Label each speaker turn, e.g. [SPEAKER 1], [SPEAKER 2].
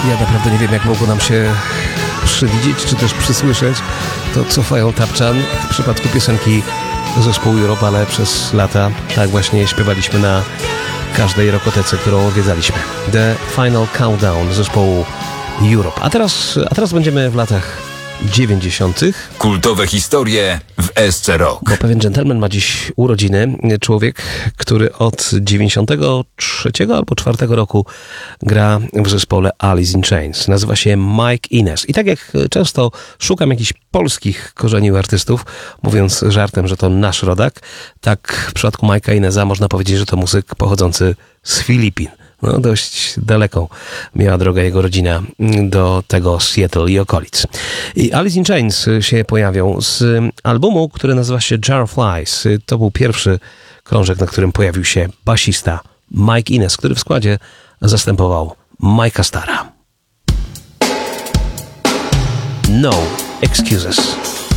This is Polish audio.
[SPEAKER 1] Ja naprawdę nie wiem, jak mogło nam się przywidzieć, czy też przysłyszeć to, co fają Tapczan w przypadku piosenki zespołu Europe, ale przez lata tak właśnie śpiewaliśmy na każdej rokotece, którą odwiedzaliśmy. The Final Countdown zespołu Europe. A teraz będziemy w latach 90.
[SPEAKER 2] Kultowe historie w SC Rock.
[SPEAKER 1] Bo pewien dżentelmen ma dziś urodziny. Człowiek, który od 93 albo 4 roku gra w zespole Alice in Chains. Nazywa się Mike Inez. I tak jak często szukam jakichś polskich korzeni artystów, mówiąc żartem, że to nasz rodak, tak w przypadku Mike'a Ineza można powiedzieć, że to muzyk pochodzący z Filipin. No, dość daleką miała droga jego rodzina do tego Seattle i okolic. I Alice in Chains się pojawią z albumu, który nazywa się Jar of Flies. To był pierwszy krążek, na którym pojawił się basista Mike Inez, który w składzie zastępował Mike'a Starra. No Excuses.